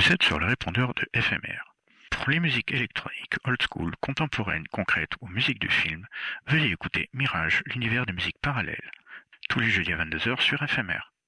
Vous êtes sur le répondeur de FMR. Pour les musiques électroniques, old school, contemporaines, concrètes ou musique de film, veuillez écouter Mirage, l'univers de musique parallèle. Tous les jeudis à 22h sur FMR.